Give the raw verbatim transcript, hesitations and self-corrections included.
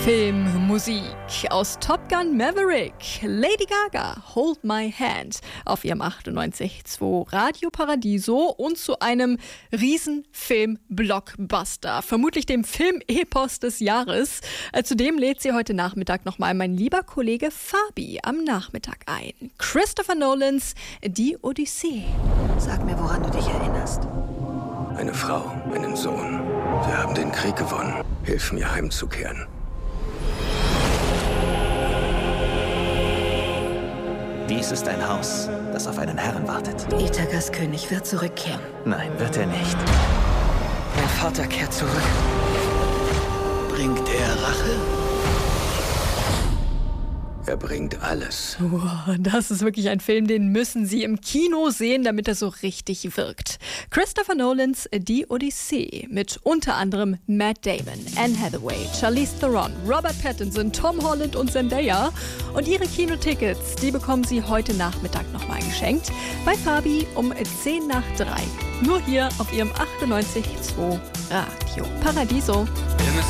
Filmmusik aus Top Gun Maverick, Lady Gaga, Hold My Hand auf ihrem achtundneunzig Komma zwei Radio Paradiso und zu einem Riesenfilm-Blockbuster, vermutlich dem Film-Epos des Jahres. Zudem lädt sie heute Nachmittag nochmal mein lieber Kollege Fabi am Nachmittag ein. Christopher Nolans Die Odyssee. Sag mir, woran du dich erinnerst. Eine Frau, einen Sohn. Wir haben den Krieg gewonnen. Hilf mir, heimzukehren. Dies ist ein Haus, das auf einen Herrn wartet. Ithakas König wird zurückkehren. Nein, wird er nicht. Mein Vater kehrt zurück. Bringt er Rache? Er bringt alles. Wow, das ist wirklich ein Film, den müssen Sie im Kino sehen, damit er so richtig wirkt. Christopher Nolans Die Odyssee mit unter anderem Matt Damon, Anne Hathaway, Charlize Theron, Robert Pattinson, Tom Holland und Zendaya. Und Ihre Kinotickets, die bekommen Sie heute Nachmittag nochmal geschenkt bei Fabi um zehn nach drei. Nur hier auf Ihrem achtundneunzig Komma zwei Radio Paradiso.